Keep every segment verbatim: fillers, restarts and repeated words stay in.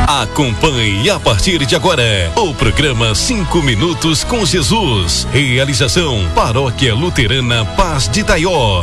Acompanhe a partir de agora o programa Cinco Minutos com Jesus. Realização Paróquia Luterana Paz de Itaió.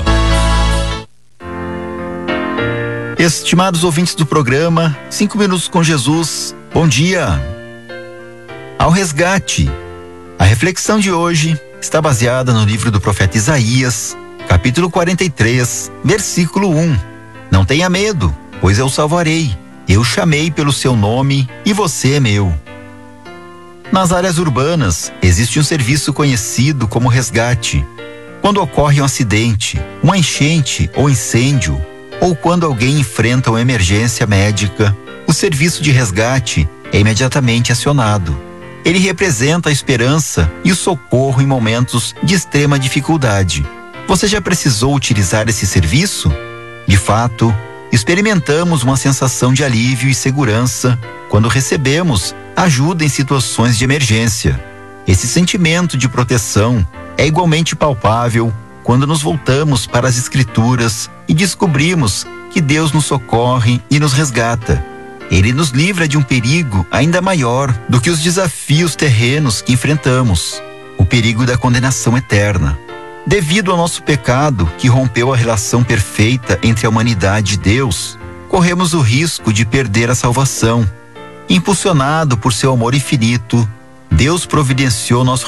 Estimados ouvintes do programa Cinco Minutos com Jesus, bom dia. Ao resgate. A reflexão de hoje está baseada no livro do profeta Isaías, capítulo quarenta e três, versículo um. Não tenha medo, pois eu o salvarei. Eu chamei pelo seu nome e você é meu. Nas áreas urbanas, existe um serviço conhecido como resgate. Quando ocorre um acidente, uma enchente ou incêndio, ou quando alguém enfrenta uma emergência médica, o serviço de resgate é imediatamente acionado. Ele representa a esperança e o socorro em momentos de extrema dificuldade. Você já precisou utilizar esse serviço? De fato, experimentamos uma sensação de alívio e segurança quando recebemos ajuda em situações de emergência. Esse sentimento de proteção é igualmente palpável quando nos voltamos para as Escrituras e descobrimos que Deus nos socorre e nos resgata. Ele nos livra de um perigo ainda maior do que os desafios terrenos que enfrentamos, o perigo da condenação eterna. Devido ao nosso pecado que rompeu a relação perfeita entre a humanidade e Deus, corremos o risco de perder a salvação. Impulsionado por seu amor infinito, Deus providenciou nosso